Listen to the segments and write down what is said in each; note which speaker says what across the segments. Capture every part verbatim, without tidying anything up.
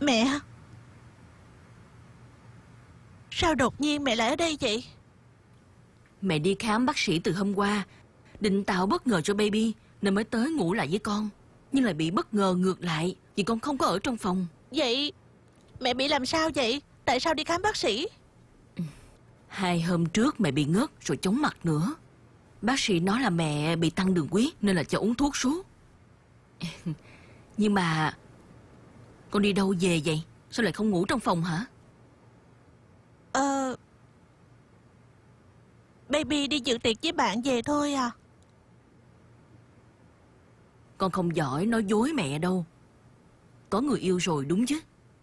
Speaker 1: Mẹ, sao đột nhiên mẹ lại ở đây vậy?
Speaker 2: Mẹ đi khám bác sĩ từ hôm qua, định tạo bất ngờ cho baby nên mới tới ngủ lại với con. Nhưng lại bị bất ngờ ngược lại vì con không có ở trong phòng.
Speaker 1: Vậy mẹ bị làm sao vậy? Tại sao đi khám bác sĩ?
Speaker 2: Hai hôm trước mẹ bị ngất rồi chóng mặt nữa. Bác sĩ nói là mẹ bị tăng đường huyết nên là cho uống thuốc suốt. Nhưng mà con đi đâu về vậy? Sao lại không ngủ trong phòng hả?
Speaker 1: Ờ Baby đi dự tiệc với bạn về thôi à.
Speaker 2: Con không giỏi nói dối mẹ đâu. Có người yêu rồi đúng chứ?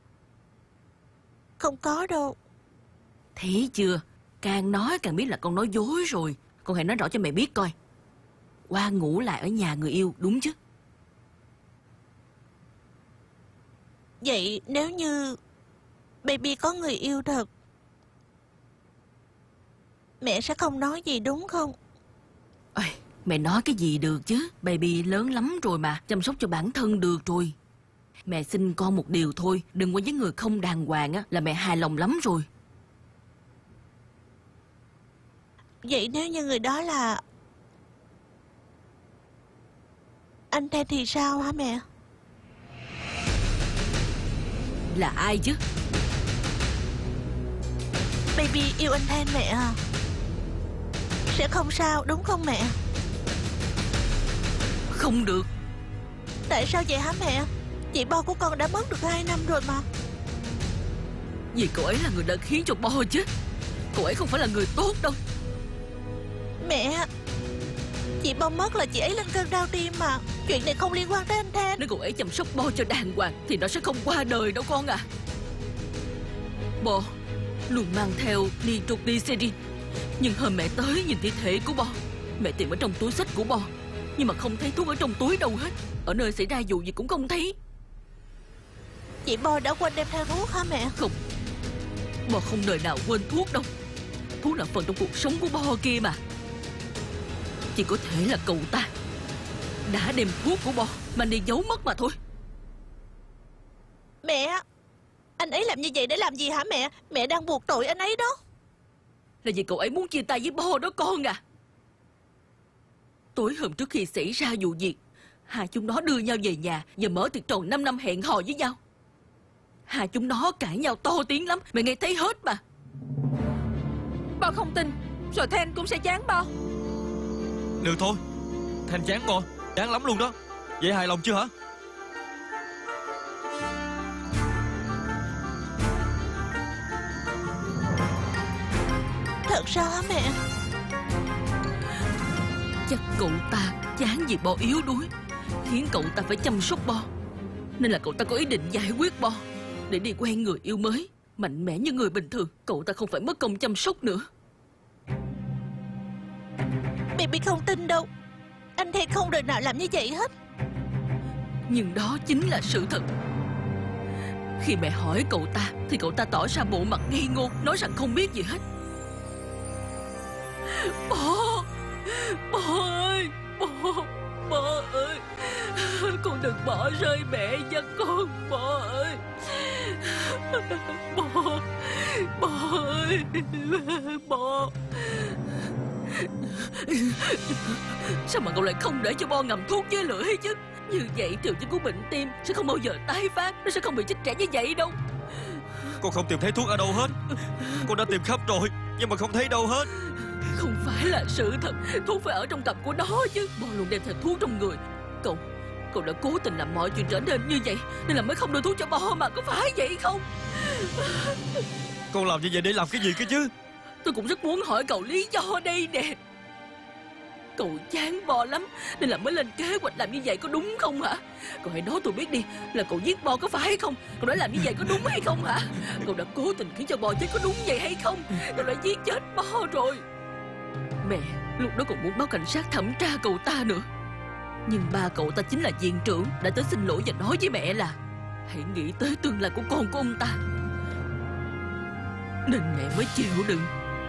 Speaker 1: Không có đâu.
Speaker 2: Thấy chưa? Càng nói càng biết là con nói dối rồi. Con hãy nói rõ cho mẹ biết coi. Qua ngủ lại ở nhà người yêu đúng chứ?
Speaker 1: Vậy nếu như Baby có người yêu thật, mẹ sẽ không nói gì đúng không?
Speaker 2: Ôi, mẹ nói cái gì được chứ? Baby lớn lắm rồi mà, chăm sóc cho bản thân được rồi. Mẹ xin con một điều thôi, đừng qua với người không đàng hoàng á, là mẹ hài lòng lắm rồi.
Speaker 1: Vậy nếu như người đó là anh Ten thì sao hả mẹ?
Speaker 2: Là ai chứ?
Speaker 1: Baby yêu anh Ten mẹ à. Sẽ không sao đúng không mẹ?
Speaker 2: Không được.
Speaker 1: Tại sao vậy hả mẹ? Chị Bo của con đã mất được hai năm rồi mà.
Speaker 2: Vì cậu ấy là người đã khiến cho Bo chứ. Cậu ấy không phải là người tốt đâu.
Speaker 1: Mẹ, chị Bo mất là chị ấy lên cơn đau tim mà. Chuyện này không liên quan tới anh Ten.
Speaker 2: Nếu cậu ấy chăm sóc Bo cho đàng hoàng thì nó sẽ không qua đời đâu con à. Bo luôn mang theo nitroglycerin. Nhưng hôm mẹ tới nhìn thi thể của Bo, mẹ tìm ở trong túi xách của Bo, nhưng mà không thấy thuốc ở trong túi đâu hết. Ở nơi xảy ra vụ gì cũng không thấy.
Speaker 1: Chị Bo đã quên đem theo thuốc hả mẹ?
Speaker 2: Không, Bo không đời nào quên thuốc đâu. Thuốc là phần trong cuộc sống của Bo kia mà. Chỉ có thể là cậu ta đã đem thuốc của Bo mà đi giấu mất mà thôi.
Speaker 1: Mẹ, anh ấy làm như vậy để làm gì hả mẹ? Mẹ đang buộc tội anh ấy đó.
Speaker 2: Là vì cậu ấy muốn chia tay với Bo đó con à. Tối hôm trước khi xảy ra vụ việc, hai chúng nó đưa nhau về nhà và mở tiệc tròn năm năm hẹn hò với nhau. Hai chúng nó cãi nhau to tiếng lắm, mẹ nghe thấy hết mà.
Speaker 3: Bo không tin, rồi Ten cũng sẽ chán Bo.
Speaker 4: Được thôi, Ten chán Bo, chán lắm luôn đó. Vậy hài lòng chưa hả?
Speaker 1: Thật sao hả mẹ?
Speaker 2: Chắc cậu ta chán vì Bo yếu đuối, khiến cậu ta phải chăm sóc Bo, nên là cậu ta có ý định giải quyết Bo để đi quen người yêu mới mạnh mẽ như người bình thường. Cậu ta không phải mất công chăm sóc nữa.
Speaker 1: Baby không tin đâu. Anh Ten không đời nào làm như vậy hết.
Speaker 2: Nhưng đó chính là sự thật. Khi mẹ hỏi cậu ta thì cậu ta tỏ ra bộ mặt ngây ngô, nói rằng không biết gì hết. Bo, Bo ơi, Bo, Bo ơi, con đừng bỏ rơi mẹ nha con, Bo ơi. Bo, Bo ơi, Bo. Sao mà cậu lại không để cho Bo ngậm thuốc với lưỡi chứ? Như vậy triệu chứng của bệnh tim sẽ không bao giờ tái phát. Nó sẽ không bị chết trẻ như vậy đâu.
Speaker 4: Con không tìm thấy thuốc ở đâu hết. Con đã tìm khắp rồi nhưng mà không thấy đâu hết.
Speaker 2: Không phải là sự thật. Thuốc phải ở trong cặp của nó chứ. Bo luôn đem theo thuốc trong người. Cậu Cậu đã cố tình làm mọi chuyện trở nên như vậy nên là mới không đưa thuốc cho Bo mà. Có phải vậy không?
Speaker 4: Con làm như vậy để làm cái gì cơ chứ?
Speaker 2: Tôi cũng rất muốn hỏi cậu lý do đây nè. Cậu chán Bo lắm nên là mới lên kế hoạch làm như vậy, có đúng không hả? Cậu hãy nói tôi biết đi, là cậu giết Bo có phải hay không? Cậu đã làm như vậy có đúng hay không hả? Cậu đã cố tình khiến cho Bo chết có đúng vậy hay không? Cậu đã giết chết Bo rồi. Mẹ lúc đó còn muốn báo cảnh sát thẩm tra cậu ta nữa. Nhưng ba cậu ta chính là viện trưởng, đã tới xin lỗi và nói với mẹ là hãy nghĩ tới tương lai của con của ông ta, nên mẹ mới chịu đựng.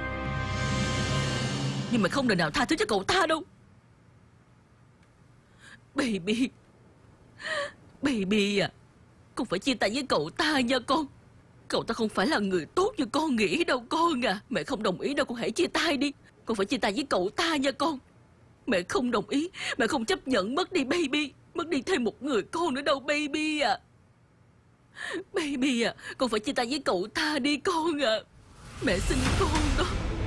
Speaker 2: Nhưng mà không đời nào tha thứ cho cậu ta đâu. Baby, Baby à, Con phải chia tay với cậu ta nha con. Cậu ta không phải là người tốt như con nghĩ đâu con à. Mẹ không đồng ý đâu, con hãy chia tay đi. Con phải chia tay với cậu ta nha con. Mẹ không đồng ý. Mẹ không chấp nhận mất đi Baby. Mất đi thêm một người con nữa đâu Baby à. Baby à, con phải chia tay với cậu ta đi con à. Mẹ xin con đó.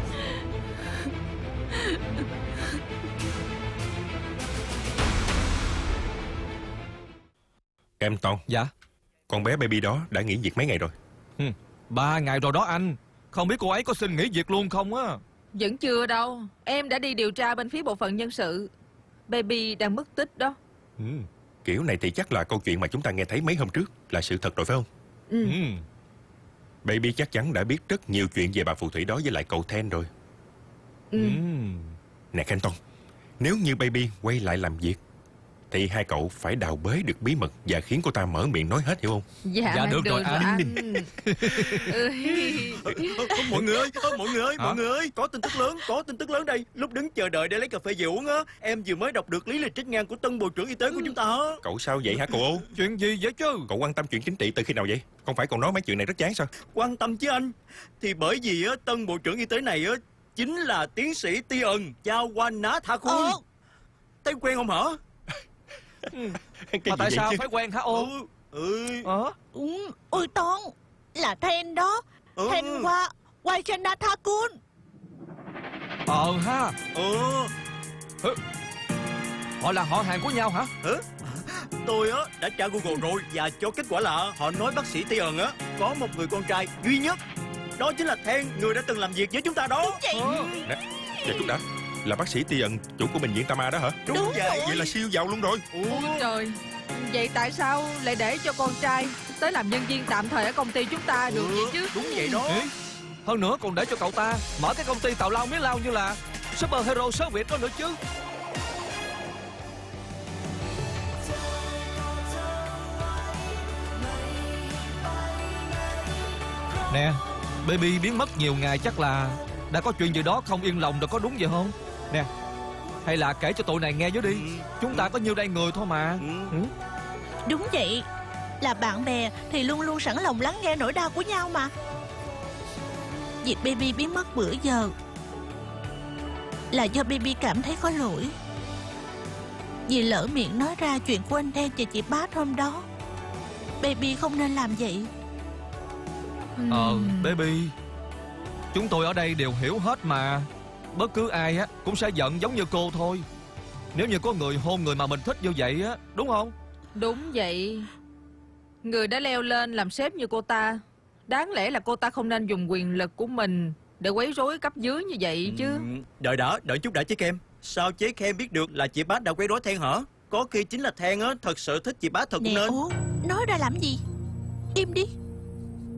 Speaker 5: Em Ton.
Speaker 6: Dạ.
Speaker 5: Con bé Baby đó đã nghỉ việc mấy ngày rồi?
Speaker 6: Ừ, ba ngày rồi đó anh. Không biết cô ấy có xin nghỉ việc luôn không á?
Speaker 3: Vẫn chưa đâu. Em đã đi điều tra bên phía bộ phận nhân sự. Baby đang mất tích đó.
Speaker 5: Ừ. Kiểu này thì chắc là câu chuyện mà chúng ta nghe thấy mấy hôm trước là sự thật rồi phải không?
Speaker 3: Ừ.
Speaker 6: Ừ.
Speaker 5: Baby chắc chắn đã biết rất nhiều chuyện về bà phù thủy đó với lại cậu Ten rồi.
Speaker 3: Ừ.
Speaker 6: Ừ.
Speaker 5: Nè Kenton, nếu như Baby quay lại làm việc thì hai cậu phải đào bới được bí mật và khiến cô ta mở miệng nói hết, hiểu không?
Speaker 3: Dạ,
Speaker 6: Dạ, được rồi, anh.
Speaker 3: anh. Ừ.
Speaker 7: Mọi người ơi, mọi người ơi,
Speaker 6: Hả?
Speaker 7: mọi người ơi, có tin tức lớn, có tin tức lớn đây. Lúc đứng chờ đợi để lấy cà phê về uống á, em vừa mới đọc được lý lịch trích ngang của tân bộ trưởng y tế của chúng ta á.
Speaker 5: Cậu sao vậy hả cậu ô?
Speaker 6: Chuyện gì vậy chứ?
Speaker 5: Cậu quan tâm chuyện chính trị từ khi nào vậy? Không phải cậu nói mấy chuyện này rất chán sao?
Speaker 7: Quan tâm chứ anh. Thì bởi vì á, tân bộ trưởng y tế này á chính là tiến sĩ Tion Jawannathakul.
Speaker 1: Ờ,
Speaker 7: Thấy quen không hả?
Speaker 5: Cái
Speaker 6: Mà
Speaker 5: gì
Speaker 6: tại
Speaker 5: vậy
Speaker 6: sao
Speaker 5: chứ?
Speaker 6: phải quen hả ô?
Speaker 7: Ừ, ừ,
Speaker 6: Ờ?
Speaker 1: ừ, ôi Ton, là Then đó.
Speaker 7: ừ.
Speaker 1: Then qua Jawannathakul.
Speaker 6: Ờ ha.
Speaker 7: Ừ.
Speaker 6: Họ là họ hàng của nhau hả?
Speaker 7: Tôi á đã tra Google rồi và cho kết quả là họ nói bác sĩ Tion á có một người con trai duy nhất. Đó chính là Then, người đã từng làm việc với chúng ta đó.
Speaker 1: Chị,
Speaker 6: Ờ.
Speaker 5: Dạ chút đã. Là bác sĩ Tion, chủ của bệnh viện Tama đó hả?
Speaker 7: Đúng,
Speaker 1: Đúng
Speaker 7: vậy.
Speaker 1: rồi.
Speaker 5: Vậy là siêu giàu luôn rồi.
Speaker 3: Ôi trời. Vậy tại sao lại để cho con trai tới làm nhân viên tạm thời ở công ty chúng ta được
Speaker 7: Ừ,
Speaker 3: vậy chứ?
Speaker 7: đúng vậy đó.
Speaker 6: Ê, hơn nữa còn để cho cậu ta mở cái công ty tào lao mía lao như là Super Hero sớ Việt đó nữa chứ. Nè, Baby biến mất nhiều ngày chắc là đã có chuyện gì đó không yên lòng rồi, có đúng vậy không? Nè, hay là kể cho tụi này nghe với đi.
Speaker 7: Ừ.
Speaker 6: Chúng ta có nhiêu đây người thôi mà.
Speaker 7: Ừ.
Speaker 6: Ừ.
Speaker 1: đúng vậy. Là bạn bè thì luôn luôn sẵn lòng lắng nghe nỗi đau của nhau mà. Việc Baby biến mất bữa giờ là do Baby cảm thấy có lỗi, vì lỡ miệng nói ra chuyện của anh Ten và chị Bát hôm đó. Baby không nên làm vậy.
Speaker 6: Ờ,
Speaker 3: Ừm.
Speaker 6: Baby, chúng tôi ở đây đều hiểu hết mà. Bất cứ ai á cũng sẽ giận giống như cô thôi. Nếu như có người hôn người mà mình thích như vậy á, đúng không?
Speaker 3: Đúng vậy. Người đã leo lên làm sếp như cô ta, đáng lẽ là cô ta không nên dùng quyền lực của mình để quấy rối cấp dưới như vậy chứ.
Speaker 7: Ừ, đợi đã, đợi chút đã chế Kem. Sao chế Kem biết được là chị Bát đã quấy rối Then hả? Có khi chính là Then á thật sự thích chị Bát thật cũng
Speaker 1: Nè
Speaker 7: nên.
Speaker 1: Út, nói ra làm gì? Im đi.